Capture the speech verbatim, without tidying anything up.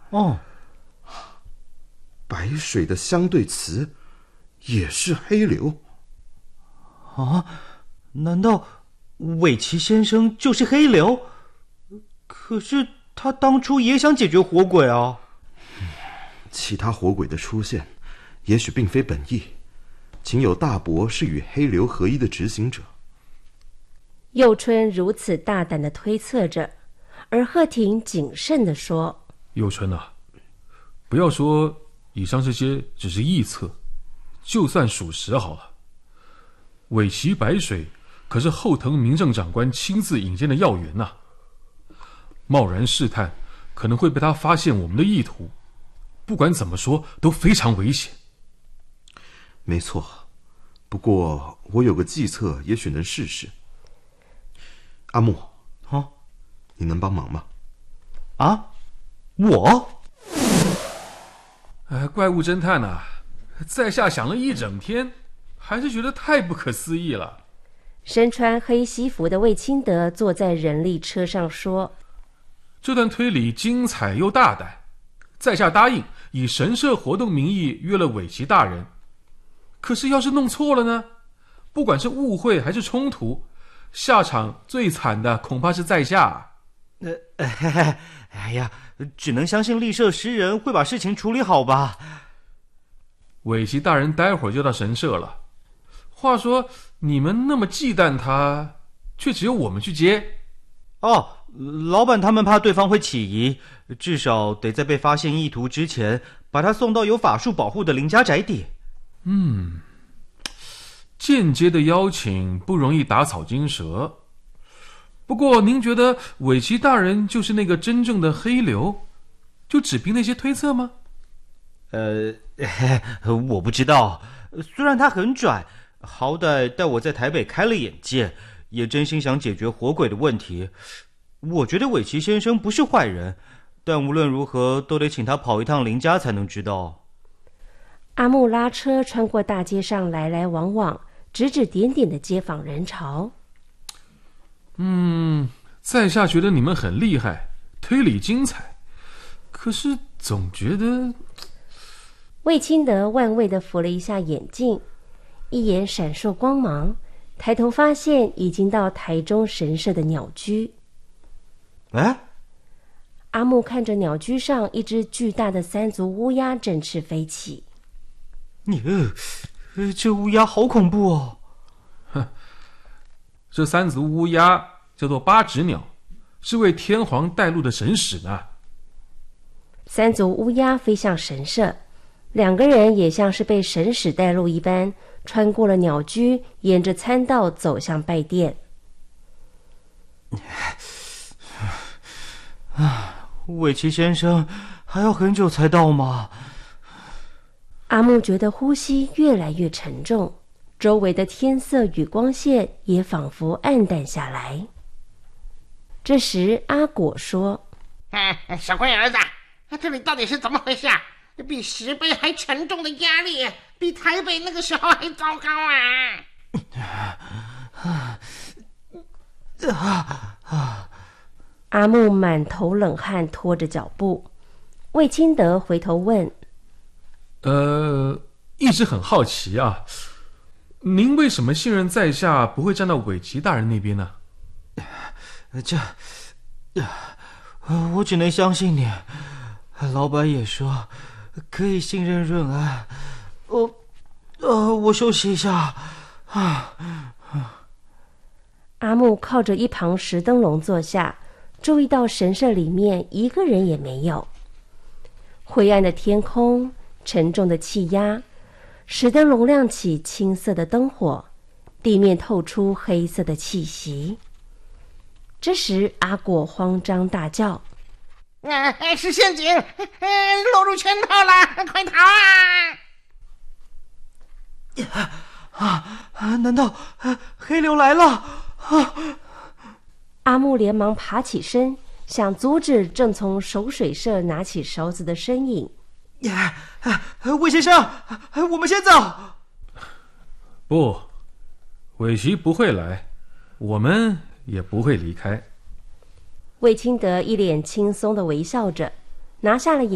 哦， 白水的相对词也是黑流。 啊，难道韦奇先生就是黑流？可是他当初也想解决火鬼啊。 其他火鬼的出现也许并非本意，仅有大伯是与黑流合一的执行者。 佑春如此大胆地推测着，而贺廷谨慎地说： 佑春啊，不要说以上这些只是臆测，就算属实好了。尾崎白水可是后藤民政长官亲自引荐的要员啊，贸然试探可能会被他发现我们的意图，不管怎么说都非常危险。 没错，不过我有个计策，也许能试试。阿木， 啊， 你能帮忙吗？ 啊，我？ 哎，怪物侦探啊，在下想了一整天，还是觉得太不可思议了。 身穿黑西服的魏清德坐在人力车上说： 这段推理精彩又大胆，在下答应以神社活动名义约了尾崎大人。可是要是弄错了呢？不管是误会还是冲突，下场最惨的恐怕是在下。 呃，哎呀，只能相信立社诗人会把事情处理好吧。 尾崎大人待会儿就到神社了。话说你们那么忌惮他，却只有我们去接。 哦，老板他们怕对方会起疑，至少得在被发现意图之前，把他送到有法术保护的林家宅邸。 嗯，间接的邀请不容易打草惊蛇。不过您觉得尾崎大人就是那个真正的黑流，就只凭那些推测吗？ 呃，我不知道，虽然他很拽，好歹带我在台北开了眼界，也真心想解决火鬼的问题。我觉得尾崎先生不是坏人，但无论如何都得请他跑一趟林家才能知道。 阿木拉车穿过大街上来来往往指指点点的街坊人潮。 嗯，在下觉得你们很厉害，推理精彩，可是总觉得…… 魏清德万味地扶了一下眼镜，一眼闪烁光芒，抬头发现已经到台中神社的鸟居。 哎， 阿木看着鸟居上一只巨大的三足乌鸦振翅飞起。 你，呃，这乌鸦好恐怖哦！ 哼，这三足乌鸦叫做八指鸟，是为天皇带路的神使呢。 三足乌鸦飞向神社，两个人也像是被神使带路一般，穿过了鸟居，沿着参道走向拜殿。 啊，尾崎先生还要很久才到吗？ 阿木觉得呼吸越来越沉重，周围的天色与光线也仿佛暗淡下来。这时阿果说： 哎，小龟儿子，这里到底是怎么回事啊？比石碑还沉重的压力，比台北那个时候还糟糕啊！阿木满头冷汗，拖着脚步。魏清德回头问： 呃，一直很好奇啊，您为什么信任在下不会站到尾崎大人那边呢？ 这，我只能相信你。老板也说可以信任润安。我，呃，我休息一下。啊， 阿木靠着一旁石灯笼坐下，注意到神社里面一个人也没有。灰暗的天空，沉重的气压，石灯笼亮起青色的灯火，地面透出黑色的气息。这时阿果慌张大叫： 啊！是陷阱，落入圈套了，快逃啊！啊啊！难道黑流来了？啊！ 阿木连忙爬起身，想阻止正从守水社拿起勺子的身影。 呀，魏先生，我们先走。 不，尾崎不会来，我们也不会离开。 魏清德一脸轻松地微笑着，拿下了眼